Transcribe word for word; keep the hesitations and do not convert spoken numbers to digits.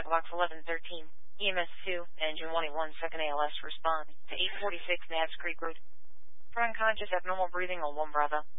Box eleven thirteen. E M S two, engine one eighty-one, second A L S, respond to eight forty-six Nabs Creek Road. For unconscious abnormal breathing on one Bravo.